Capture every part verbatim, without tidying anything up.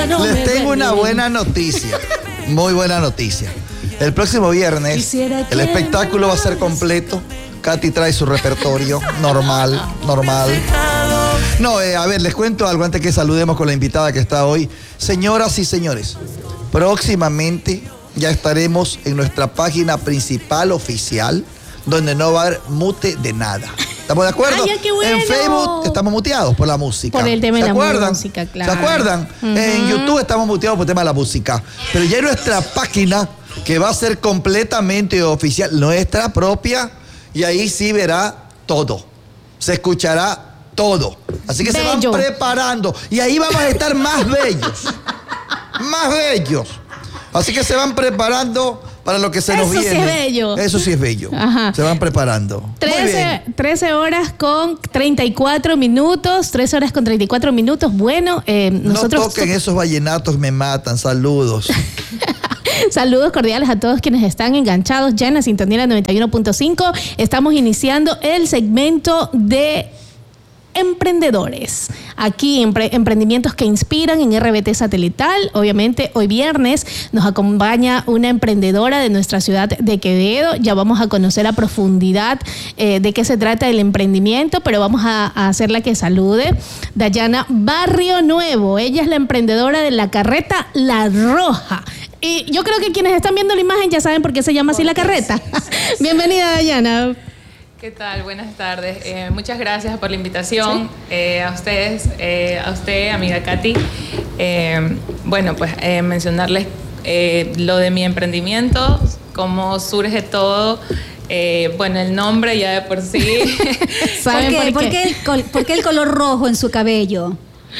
no Les me tengo ven una bien. buena noticia, muy buena noticia. El próximo viernes Quisiera que el espectáculo va a ser completo. Katy trae su repertorio normal, normal. No, eh, a ver, les cuento algo antes que saludemos con la invitada que está hoy. Señoras y señores, próximamente ya estaremos en nuestra página principal oficial, donde no va a haber mute de nada. ¿Estamos de acuerdo? Ay, qué bueno. En Facebook estamos muteados por la música. Por el tema de ¿Se la acuerdan? música, claro. ¿Se acuerdan? Uh-huh. En YouTube estamos muteados por el tema de la música. Pero ya en nuestra página, que va a ser completamente oficial, nuestra propia, y ahí sí verá todo. Se escuchará todo. Así que Bello. se van preparando. Y ahí vamos a estar más bellos. Más bellos. Así que se van preparando para lo que se nos Eso sí viene. es bello. Eso sí es bello. Ajá. Se van preparando. Muy trece, bien. trece horas con treinta y cuatro minutos. trece horas con treinta y cuatro minutos. Bueno, eh, nosotros... No toquen esos vallenatos, me matan. Saludos. Saludos cordiales a todos quienes están enganchados ya en la sintonía noventa y uno punto cinco. Estamos iniciando el segmento de emprendedores. Aquí empre- emprendimientos que inspiran en R B T Satelital. Obviamente hoy viernes nos acompaña una emprendedora de nuestra ciudad de Quevedo. Ya vamos a conocer a profundidad eh, de qué se trata el emprendimiento, pero vamos a, a hacerla que salude. Dayana Barrio Nuevo. Ella es la emprendedora de la carreta La Roja. Y yo creo que quienes están viendo la imagen ya saben por qué se llama así la carreta. Bienvenida, Dayana. ¿Qué tal? Buenas tardes. Eh, muchas gracias por la invitación. ¿Sí? Eh, a ustedes, eh, a usted, amiga Katy. Eh, bueno, pues eh, mencionarles eh, lo de mi emprendimiento, cómo surge todo. Eh, bueno, el nombre ya de por sí. ¿Saben por qué? ¿Por qué? ¿Por qué el, por qué el color rojo en su cabello?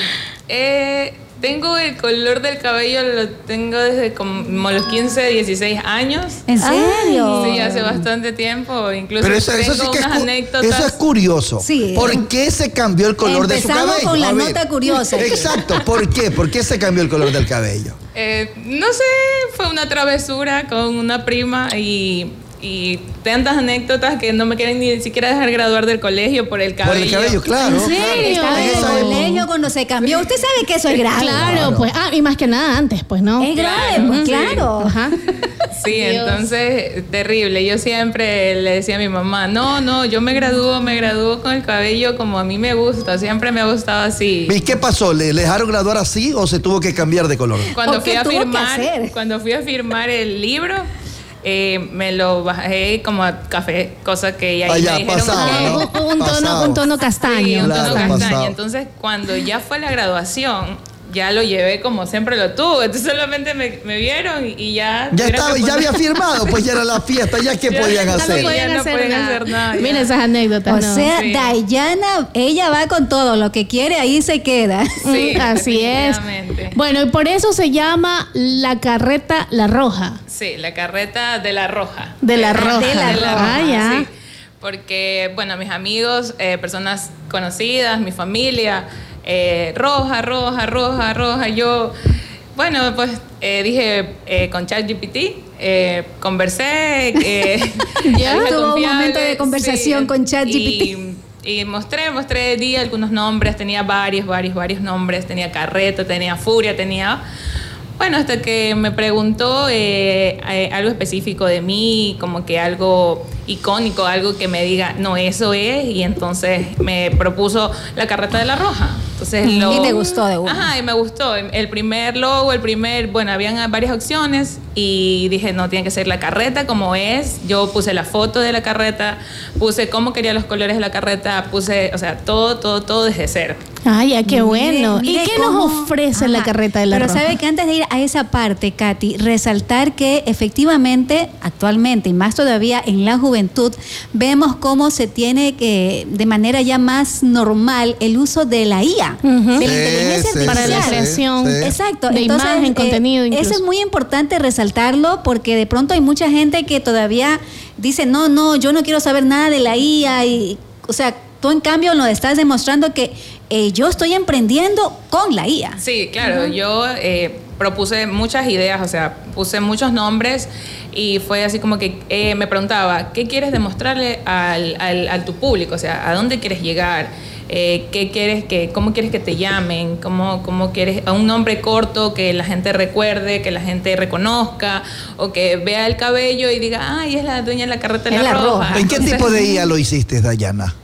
Eh, tengo el color del cabello, lo tengo desde como los quince, dieciséis años. ¿En serio? Sí, hace bastante tiempo. Incluso Pero eso, eso tengo sí que unas es, cu- anécdotas. eso es curioso. Sí. ¿Por qué se cambió el color de su cabello? Empezamos con la A ver. nota curiosa. Exacto, ¿por qué? ¿Por qué se cambió el color del cabello? Eh, no sé, fue una travesura con una prima y, y tantas anécdotas que no me quieren ni siquiera dejar graduar del colegio por el cabello. Por el cabello, claro. ¿En serio? Estaba en el esa época. colegio cuando se cambió. Usted sabe que eso es grave. Claro, Claro. pues, ah, y más que nada antes, pues, ¿no? Es grave, Claro, pues sí. claro. Ajá. Sí, Dios. entonces, terrible. Yo siempre le decía a mi mamá, no, no, yo me gradúo, me gradúo con el cabello como a mí me gusta, siempre me ha gustado así. ¿Y qué pasó? ¿Le le dejaron graduar así o se tuvo que cambiar de color? Cuando ¿O fui qué a tuvo que firmar, hacer? cuando fui a firmar el libro, eh, me lo bajé como a café, cosa que ya Ah, ahí ya, me dijeron pasaba, que- ¿no? Un, un tono, Pasado. un tono Sí, castaño. un Claro, tono castaño. pasado. Entonces, cuando ya fue la graduación, ya lo llevé como siempre lo tuve. Entonces, solamente me, me vieron y, y ya... Ya tuvieron estaba, que ya poner- había firmado, pues ya era la fiesta, ya qué Ya- podían ya no hacer. podían Ya no hacer pueden nada. hacer nada. ya. Mira esas anécdotas. O ¿no? sea, Sí. Dayana, ella va con todo. Lo que quiere, ahí se queda. Sí, Mm, así es. definitivamente. Bueno, y por eso se llama la carreta La Roja. Sí, la carreta de la roja. De la Eh, roja. De la roja. Ah, ya. sí. Porque, bueno, mis amigos, eh, personas conocidas, mi familia, eh, roja, roja, roja, roja. Yo, bueno, pues eh, dije eh, con ChatGPT, eh, conversé. Eh, Ya. dije Tuvo un confiable, momento de conversación con ChatGPT. Y, y mostré, mostré, di algunos nombres, tenía varios, varios, varios nombres. Tenía carreta, tenía furia, tenía... Bueno, hasta que me preguntó eh, eh, algo específico de mí, como que algo icónico, algo que me diga, no, eso es, y entonces me propuso la carreta de la roja. Entonces Y lo, te gustó de una. Ajá, y me gustó. El primer logo, el primer, bueno, habían varias opciones y dije, no, tiene que ser la carreta como es. Yo puse la foto de la carreta, puse cómo quería los colores de la carreta, puse, o sea, todo, todo, todo desde cero. Ay, ya, qué bueno. Mire, mire ¿Y qué cómo- nos ofrece la Ajá. carreta de La Pero Roja? sabe que antes de ir a esa parte, Katy, resaltar que efectivamente, actualmente, y más todavía en la juventud, vemos cómo se tiene que, de manera ya más normal, el uso de la I A, Ujú. de la Sí, inteligencia sí, artificial. Para la sí, creación. sí. Exacto. De Entonces, imagen, eh, contenido incluso. Eso es muy importante resaltarlo porque de pronto hay mucha gente que todavía dice, no, no, yo no quiero saber nada de la I A. Y, o sea, tú en cambio nos estás demostrando que eh, yo estoy emprendiendo con la I A. Sí, claro, yo eh, propuse muchas ideas, o sea, puse muchos nombres y fue así como que eh, me preguntaba, ¿qué quieres demostrarle al, al, al tu público? O sea, ¿a dónde quieres llegar? eh, qué quieres que, cómo quieres que te llamen, cómo, cómo quieres, a un nombre corto que la gente recuerde, que la gente reconozca, o que vea el cabello y diga, ay, es la dueña de la carreta de Es la, la roja. roja. ¿En qué Entonces, tipo de I A lo hiciste, Dayana?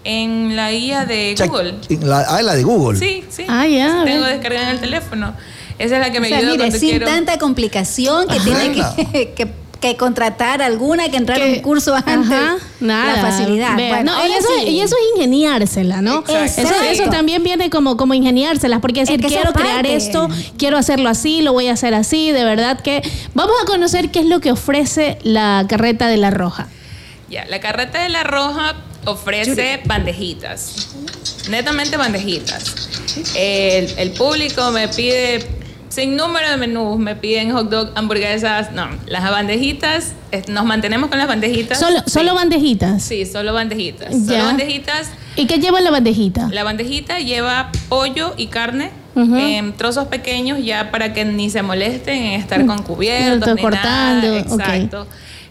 En la I A de Cha- Google. en la, ah, en la de Google. Sí, sí. Ah, ya, Tengo ven. descargada en el teléfono. Esa es la que me O sea, ayuda mire, cuando sin quiero. tanta complicación que Ajá. tiene que, que, que contratar alguna, que entrar a un curso antes. Ajá, nada. La facilidad. Vea, Bueno, no, y, ahora eso, sí. y eso es ingeniársela, ¿no? Exacto. Eso, eso Exacto. también viene como, como ingeniárselas, porque decir, que esa quiero crear parte. esto, quiero hacerlo así, lo voy a hacer así, de verdad que... Vamos a conocer qué es lo que ofrece la carreta de la Roja. Ya, la carreta de la Roja ofrece bandejitas, netamente bandejitas. El, el público me pide sin número de menús, me piden hot dog, hamburguesas, no, las bandejitas, es- nos mantenemos con las bandejitas. Solo, Sí. solo bandejitas. Sí, solo bandejitas. Ya. Solo bandejitas. ¿Y qué lleva la bandejita? La bandejita lleva pollo y carne Ujú. en trozos pequeños ya para que ni se molesten en estar con cubiertos Todo ni cortando, nada. ok. Exacto.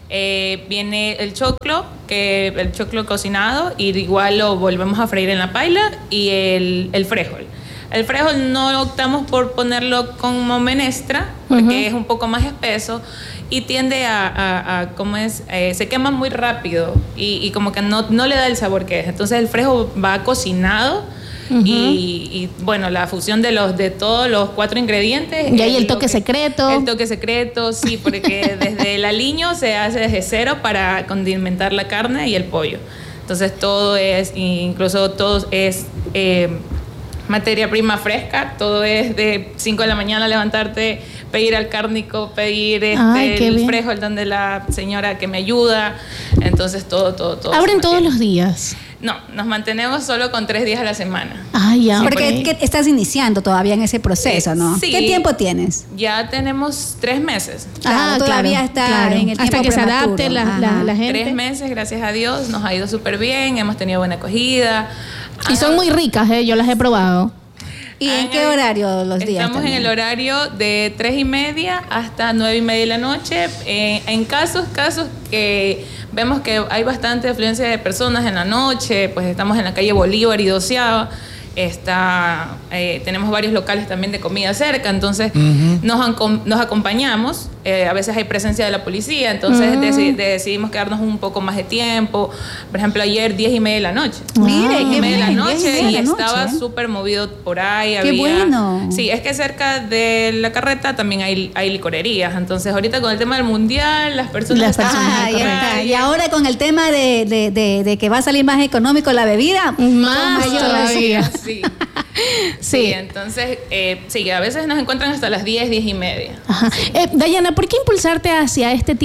Eh, viene el choclo, que el choclo cocinado y igual lo volvemos a freír en la paila y el, el frijol. El frijol no optamos por ponerlo como menestra porque Ujú. es un poco más espeso y tiende a, a, a ¿cómo es? Eh, se quema muy rápido y, y como que no, no le da el sabor que es. Entonces el frijol va cocinado. Ujú. y, y, bueno, la fusión de los de todos los cuatro ingredientes. Y ahí es el lo toque que- secreto. El toque secreto, sí, porque desde el aliño se hace desde cero para condimentar la carne y el pollo. Entonces todo es, incluso todo es eh, materia prima fresca, todo es de cinco de la mañana levantarte, pedir al cárnico, pedir este, Ay, qué el bien. frijol donde la señora que me ayuda. Entonces todo, todo, todo. Abren se todos mantiene. los días. No, nos mantenemos solo con tres días a la semana. Ah, ya. Porque ok. que estás iniciando todavía en ese proceso, ¿no? Sí. ¿Qué tiempo tienes? Ya tenemos tres meses. Claro, todavía está claro. en el Hasta tiempo que se prematuro. adapte la, Ajá. la, la gente. Tres meses, gracias a Dios, nos ha ido súper bien, hemos tenido buena acogida. Y son muy ricas, ¿eh? Yo las he probado. ¿Y en Ah, qué horario los días? Estamos en también? el horario de tres y media hasta nueve y media de la noche. Eh, en casos, casos que vemos que hay bastante afluencia de personas en la noche, pues estamos en la calle Bolívar y Doceava. Está, eh, tenemos varios locales también de comida cerca, entonces Ujú. nos, ancom- nos acompañamos. Eh, a veces hay presencia de la policía, entonces Mm. deci- decidimos quedarnos un poco más de tiempo. Por ejemplo, ayer diez y media de la noche. Mire, diez qué y media de la bien, noche diez y media y de la noche, estaba ¿eh? súper movido por ahí. Qué había- bueno. Sí, es que cerca de la carreta también hay, hay licorerías. Entonces, ahorita con el tema del mundial, las personas Las están personas, Ah, en la ya está. calle. Y ahora con el tema de, de, de, de que va a salir más económico la bebida, Más mayor todavía. razón. Sí. Sí. Sí, entonces, eh, sí, a veces nos encuentran hasta las diez, diez y media. Ajá. Eh, Dayana, ¿por qué impulsarte hacia este tipo